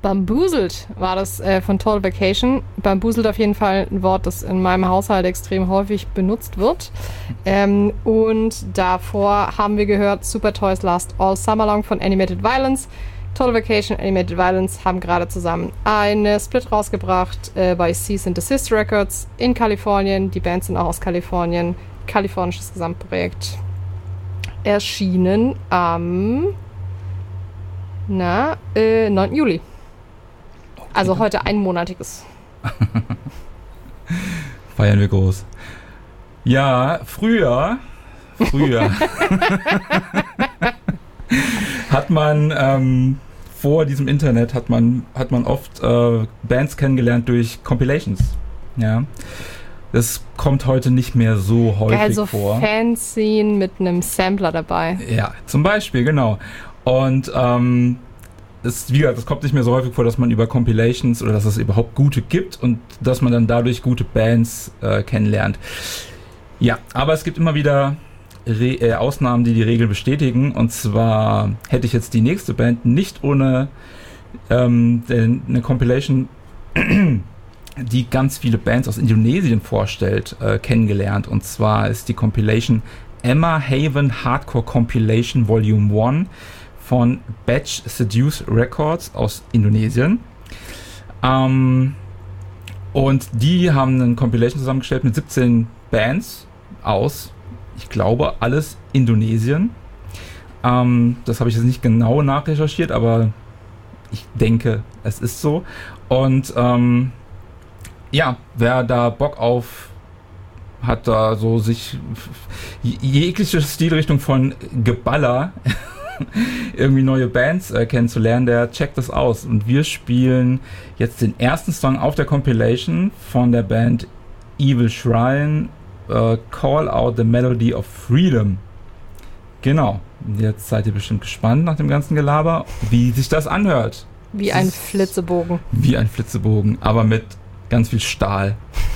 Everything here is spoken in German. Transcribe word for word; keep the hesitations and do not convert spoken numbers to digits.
Bamboozled war das äh, von Total Vacation. Bamboozled auf jeden Fall ein Wort, das in meinem Haushalt extrem häufig benutzt wird. Ähm, und davor haben wir gehört Super Toys Last All Summer Long von Animated Violence. Total Vacation, Animated Violence haben gerade zusammen eine Split rausgebracht äh, bei Cease and Desist Records in Kalifornien. Die Bands sind auch aus Kalifornien. Kalifornisches Gesamtprojekt. Erschienen am na, äh, neunten Juli. Also heute einmonatiges. Feiern wir groß. Ja, früher, früher hat man ähm, vor diesem Internet hat man hat man oft äh, Bands kennengelernt durch Compilations. Ja, das kommt heute nicht mehr so häufig Geil, so vor. Fanzine mit einem Sampler dabei. Ja, zum Beispiel, genau. Und ähm, es, wie gesagt, es kommt nicht mehr so häufig vor, dass man über Compilations oder dass es überhaupt gute gibt und dass man dann dadurch gute Bands äh, kennenlernt. Ja, aber es gibt immer wieder Re- äh, Ausnahmen, die die Regel bestätigen. Und zwar hätte ich jetzt die nächste Band nicht ohne ähm, den, eine Compilation, die ganz viele Bands aus Indonesien vorstellt, äh, kennengelernt. Und zwar ist die Compilation Emma Haven Hardcore Compilation Volume eins von Batch Seduce Records aus Indonesien. Ähm, und die haben eine Compilation zusammengestellt mit siebzehn Bands aus, ich glaube, alles Indonesien. Ähm, das habe ich jetzt nicht genau nachrecherchiert, aber ich denke, es ist so. Und ähm, ja, wer da Bock auf hat, da so sich jegliche Stilrichtung von Geballer irgendwie neue Bands äh, kennenzulernen, der checkt das aus. Und wir spielen jetzt den ersten Song auf der Compilation von der Band Evil Shrine, äh, Call Out the Melody of Freedom. Genau. Jetzt seid ihr bestimmt gespannt nach dem ganzen Gelaber, wie sich das anhört. Wie ein Flitzebogen. Wie ein Flitzebogen, aber mit ganz viel Stahl.